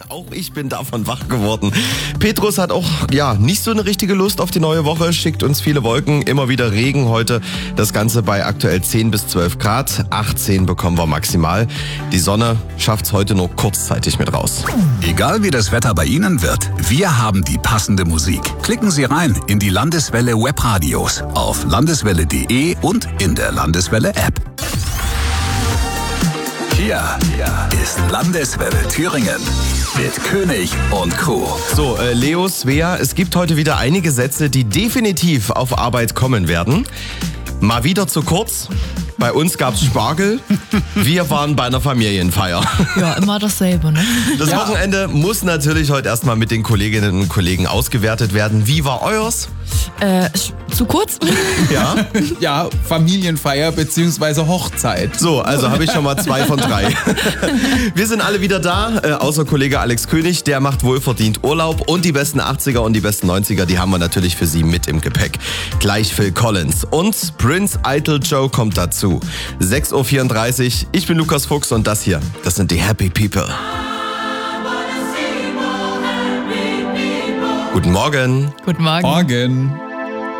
Auch ich bin davon wach geworden. Petrus hat auch nicht so eine richtige Lust auf die neue Woche, schickt uns viele Wolken, immer wieder Regen heute. Das Ganze bei aktuell 10 bis 12 Grad, 18 bekommen wir maximal. Die Sonne schafft's heute nur kurzzeitig mit raus. Egal wie das Wetter bei Ihnen wird, wir haben die passende Musik. Klicken Sie rein in die Landeswelle Webradios auf landeswelle.de und in der Landeswelle App. Hier ist Landeswelle Thüringen mit König und Co. So, Leo, Svea, es gibt heute wieder einige Sätze, die definitiv auf Arbeit kommen werden. Mal wieder zu kurz. Bei uns gab's Spargel. Wir waren bei einer Familienfeier. Ja, immer dasselbe, ne? Das Wochenende muss natürlich heute erstmal mit den Kolleginnen und Kollegen ausgewertet werden. Wie war euers? Zu kurz? Ja? Ja, Familienfeier bzw. Hochzeit. So, also habe ich schon mal 2 von 3. Wir sind alle wieder da, außer Kollege Alex König, der macht wohlverdient Urlaub. Und die besten 80er und die besten 90er, die haben wir natürlich für Sie mit im Gepäck. Gleich Phil Collins und Prince Idol Joe kommt dazu. 6.34 Uhr, ich bin Lukas Fuchs und das sind die Happy People. Guten Morgen. Guten Morgen. Morgen.